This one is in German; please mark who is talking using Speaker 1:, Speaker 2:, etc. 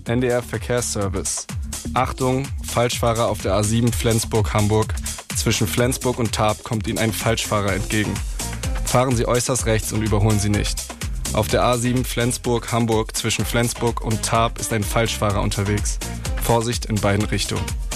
Speaker 1: NDR Verkehrsservice. Achtung, Falschfahrer auf der A7 Flensburg-Hamburg. Zwischen Flensburg und Tarp kommt Ihnen ein Falschfahrer entgegen. Fahren Sie äußerst rechts und überholen Sie nicht. Auf der A7 Flensburg-Hamburg zwischen Flensburg und Tarp ist ein Falschfahrer unterwegs. Vorsicht in beiden Richtungen.